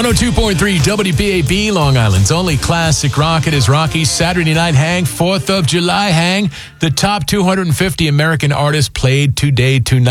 102.3 WBAB, Long Island's only classic rock. It is Rocky's Saturday Night Hang, 4th of July Hang. The top 250 American artists played today, tonight.